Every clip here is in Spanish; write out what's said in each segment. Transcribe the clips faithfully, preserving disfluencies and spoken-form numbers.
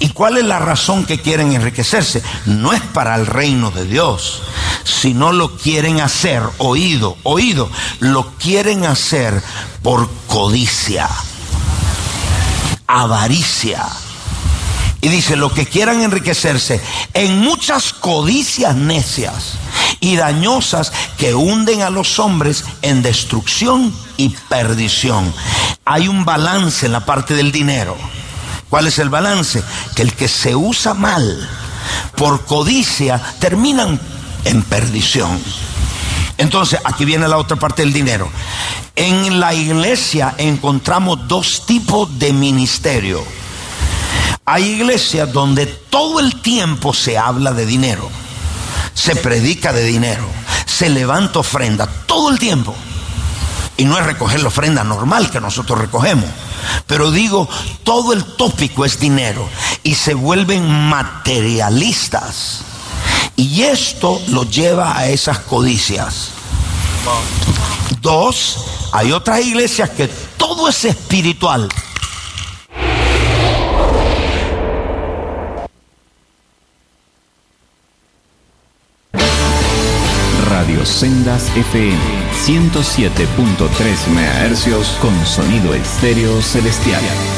¿Y cuál es la razón que quieren enriquecerse? No es para el reino de Dios, sino lo quieren hacer, oído, oído, lo quieren hacer por codicia, avaricia. Y dice, lo que quieran enriquecerse en muchas codicias necias y dañosas que hunden a los hombres en destrucción y perdición. Hay un balance en la parte del dinero. ¿Cuál es el balance? Que el que se usa mal por codicia terminan en perdición. Entonces, aquí viene la otra parte del dinero. En la iglesia encontramos dos tipos de ministerio. Hay iglesias donde todo el tiempo se habla de dinero, se predica de dinero, se levanta ofrenda todo el tiempo. Y no es recoger la ofrenda normal que nosotros recogemos, pero digo, todo el tópico es dinero y se vuelven materialistas. Y esto lo lleva a esas codicias. Dos, hay otras iglesias que todo es espiritual. Radio Sendas F M ciento siete punto tres megahercios con sonido estéreo celestial.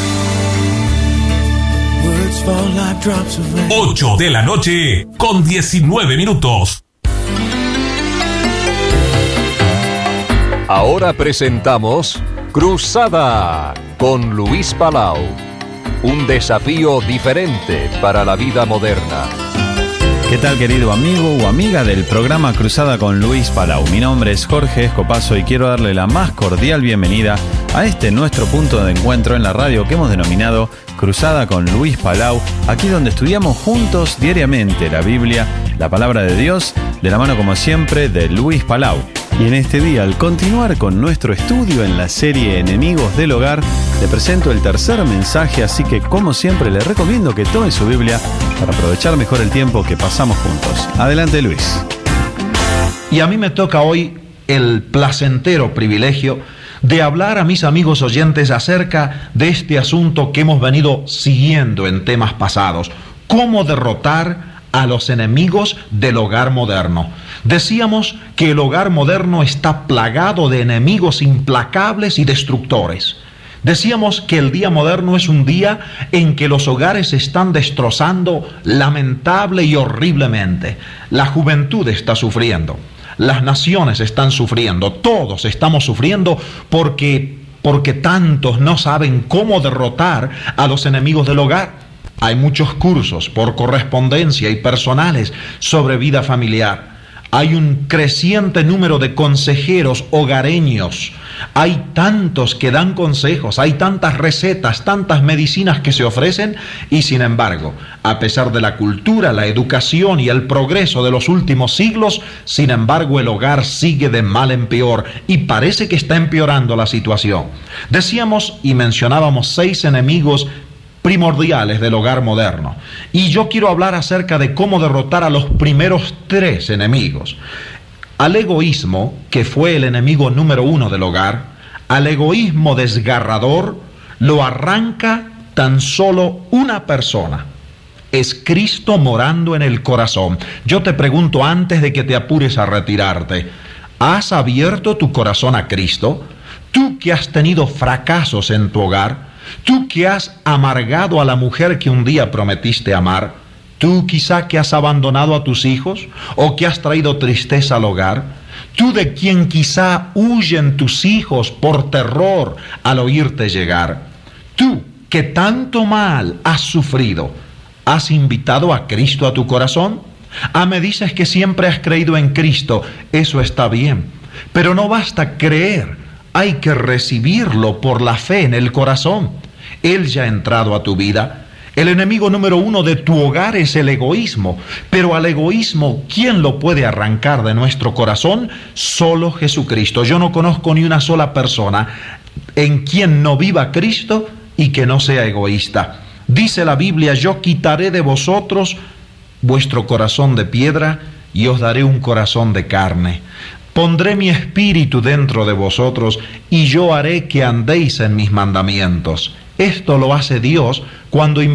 ocho de la noche con diecinueve minutos. Ahora presentamos Cruzada con Luis Palau. Un desafío diferente para la vida moderna. ¿Qué tal, querido amigo o amiga del programa Cruzada con Luis Palau? Mi nombre es Jorge Escopazo y quiero darle la más cordial bienvenida a este nuestro punto de encuentro en la radio que hemos denominado Cruzada con Luis Palau, aquí donde estudiamos juntos diariamente la Biblia, la palabra de Dios, de la mano como siempre de Luis Palau. Y en este día, al continuar con nuestro estudio en la serie Enemigos del Hogar, le presento el tercer mensaje, así que como siempre le recomiendo que tome su Biblia para aprovechar mejor el tiempo que pasamos juntos. Adelante, Luis. Y a mí me toca hoy el placentero privilegio de hablar a mis amigos oyentes acerca de este asunto que hemos venido siguiendo en temas pasados: cómo derrotar a los enemigos del hogar moderno. Decíamos que el hogar moderno está plagado de enemigos implacables y destructores. Decíamos que el día moderno es un día en que los hogares se están destrozando lamentable y horriblemente. La juventud está sufriendo, las naciones están sufriendo, todos estamos sufriendo porque, porque tantos no saben cómo derrotar a los enemigos del hogar. Hay muchos cursos por correspondencia y personales sobre vida familiar. Hay un creciente número de consejeros hogareños. Hay tantos que dan consejos, hay tantas recetas, tantas medicinas que se ofrecen, y sin embargo, a pesar de la cultura, la educación y el progreso de los últimos siglos, sin embargo el hogar sigue de mal en peor y parece que está empeorando la situación. Decíamos y mencionábamos seis enemigos primordiales del hogar moderno. Y yo quiero hablar acerca de cómo derrotar a los primeros tres enemigos. Al egoísmo, que fue el enemigo número uno del hogar, al egoísmo desgarrador, lo arranca tan solo una persona. Es Cristo morando en el corazón. Yo te pregunto antes de que te apures a retirarte, ¿has abierto tu corazón a Cristo? Tú que has tenido fracasos en tu hogar, tú que has amargado a la mujer que un día prometiste amar, tú quizá que has abandonado a tus hijos o que has traído tristeza al hogar, tú de quien quizá huyen tus hijos por terror al oírte llegar, tú que tanto mal has sufrido, ¿has invitado a Cristo a tu corazón? Ah, me dices que siempre has creído en Cristo, eso está bien, pero no basta creer. Hay que recibirlo por la fe en el corazón. Él ya ha entrado a tu vida. El enemigo número uno de tu hogar es el egoísmo. Pero al egoísmo, ¿quién lo puede arrancar de nuestro corazón? Solo Jesucristo. Yo no conozco ni una sola persona en quien no viva Cristo y que no sea egoísta. Dice la Biblia: yo quitaré de vosotros vuestro corazón de piedra y os daré un corazón de carne. Pondré mi espíritu dentro de vosotros y yo haré que andéis en mis mandamientos. Esto lo hace Dios cuando